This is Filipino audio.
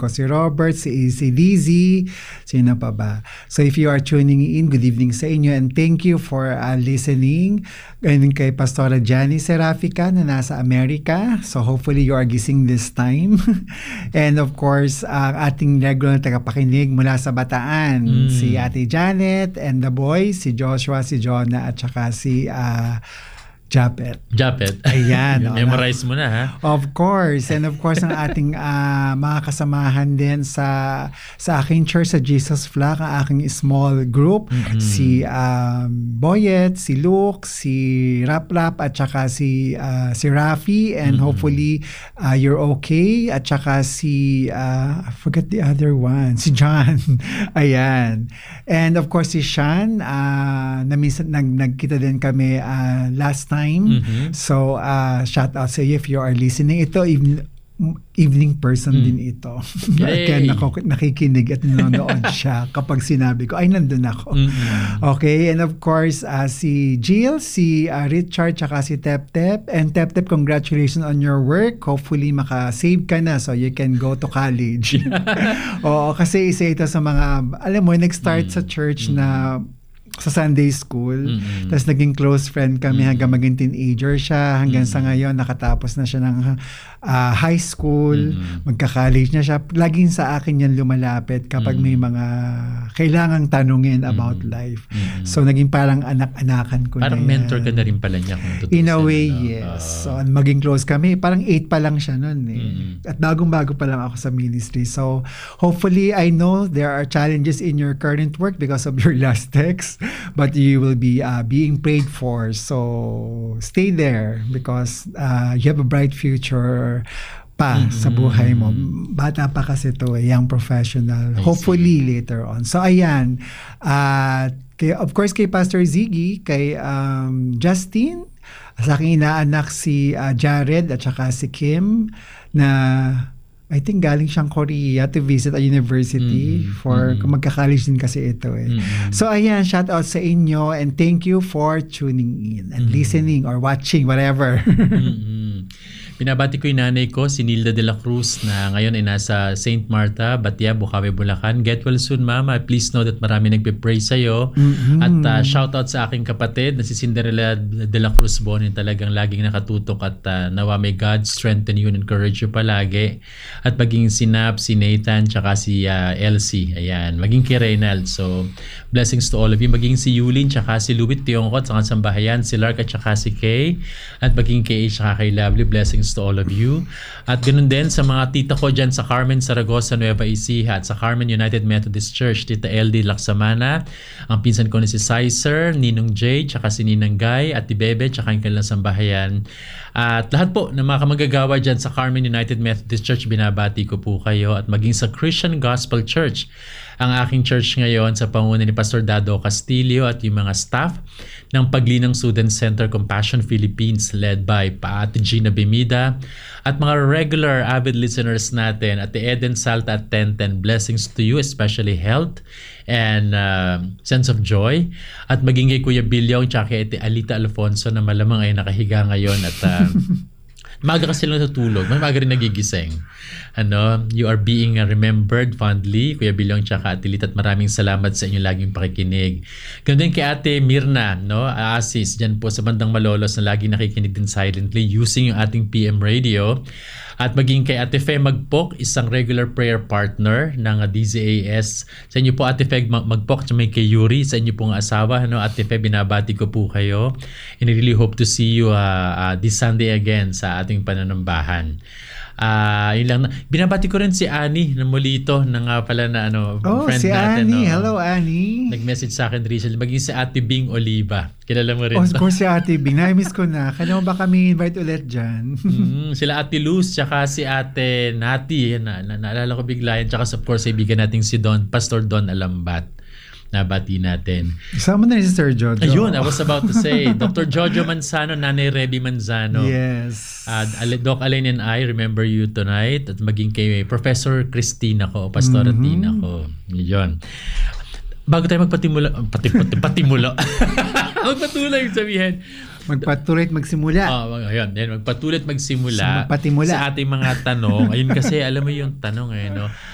ko si Robert, si Lizzie, sino pa ba? So if you are tuning in, good evening sa inyo and thank you for listening. And kay Pastora Jani Serafica na nasa Amerika. So hopefully you are gising this time. And of course, ang ating regular na tagapakinig mula sa Bataan, si Ate Janet and the boys, si Joshua, si Jonah at saka si Japet. Ayan. Memorize mo na, ha? Of course. And of course, ang ating mga kasamahan din sa aking church, sa Jesus Flock, ang aking small group, si Boyet, si Luke, si Rap, at saka si Rafi, and hopefully you're okay. At saka si, I forget the other one, si John. Ayan. And of course, si Sean, nagkita din kami last time. So, shout out sa you if you are listening. Ito, evening person din ito. Kaya nakikinig at nanonood siya kapag sinabi ko, ay, nandun ako. Okay, and of course, si Jill, si Richard, tsaka si Tep. And Tep, congratulations on your work. Hopefully, maka-save ka na so you can go to college. Oo, kasi isa ito sa mga, alam mo, nag-start sa church na sa Sunday school. Tapos naging close friend kami hanggang maging teenager siya. Hanggang sa ngayon, nakatapos na siya ng high school. Magka-college na siya. Laging sa akin yan lumalapit kapag may mga kailangang tanungin about life. So, naging parang anak-anakan ko parang na yan. Mentor ka na rin pala niya. Kung in a way, yes. So, maging close kami. Parang 8 pa lang siya nun eh. At bagong-bago pa lang ako sa ministry. So, hopefully, I know there are challenges in your current work because of your last text. But you will be being prayed for. So, stay there because you have a bright future pa sa buhay mo. Bata pa kasi to, young professional. Hopefully later on. So, ayan. Of course, kay Pastor Ziggy, kay Justin, sa aking inaanak si Jared at saka si Kim na I think galing siyang Korea to visit a university for magka-college din kasi ito eh. So ayan, shout out sa inyo and thank you for tuning in and listening or watching, whatever. Binabati ko yung nanay ko, si Nilda de la Cruz, na ngayon ay nasa St. Marta, Batia, Bukawi, Bulacan. Get well soon, Mama. Please know that marami nagpe-pray sa'yo. At shoutout sa aking kapatid na si Cinderella de la Cruz Bonin, talagang laging nakatutok at nawa may God strengthen you and encourage you palagi. At maging si Nap, si Nathan, tsaka si Elsie. Ayan. Maging kay Reynald. So, blessings to all of you. Maging si Yulin, tsaka si Louie Tiongkot, sa Sambahayan, si Lark at tsaka si Kay. At maging kay tsaka kay Lovely. Blessings to all of you. At ganun din sa mga tita ko dyan sa Carmen Zaragoza, Nueva Ecija at sa Carmen United Methodist Church, Tita LD Laksamana, ang pinsan ko na si Sizer, Ninong J, tsaka si Ninang Guy, at Bebe, tsaka yung kanilang sambahayan. At lahat po ng mga kamagagawa dyan sa Carmen United Methodist Church, binabati ko po kayo. At maging sa Christian Gospel Church, ang aking church ngayon sa panguna ni Pastor Dado Castillo at yung mga staff ng Paglinang Student Center Compassion Philippines led by Paate Gina Bemida at mga regular avid listeners natin at the Eden Salta at 1010. Blessings to you, especially health and sense of joy. At maging kay Kuya Bilyong at kay Alita Alfonso na malamang ay nakahiga ngayon at maga kasi lang natutulog, maga rin nagigising. You are being remembered fondly, Kuya Bilyong tsaka Atilit, at maraming salamat sa inyong laging pakikinig. Ganun din kay Ate Mirna, Asis, dyan po sa bandang Malolos na laging nakikinig din silently using yung ating PM radio. At maging kay Ate Fe Magpok, isang regular prayer partner ng DZAS. Sa inyo po Ate Fe Magpok, may kay Yuri, sa inyo pong asawa. Ate Fe, binabati ko po kayo. And I really hope to see you this Sunday again sa ating pananambahan. Yun lang. Binabati ko rin si Annie na muli ito na pala na friend si natin. Annie. Hello, Annie. Nag-message sa akin recently. Maging si Ate Bing Oliva. Kilala mo rin. Of course, si Ate Bing. Na-miss ko na. Kaya mo ba kami invite ulit dyan? Sila Ate Luz, tsaka si Ate Nati. Naalala ko bigla yan. Tsaka of course, ibigan natin si Pastor Don Alambat. Nabati natin. Isama na rin si Sir Jojo. Ayun, I was about to say. Dr. Jojo Manzano, Nanay Reby Manzano. Yes. Doc Alain and I remember you tonight. At maging kay Professor Christina ko, Pastora Tina ko. Yun. Bago tayo magpatimulo. Magpatuloy yung sabihin. Magpatuloy at magsimula. Ayun. Magpatuloy at magsimula Magpatimula sa ating mga tanong. Ayun kasi, alam mo yung tanong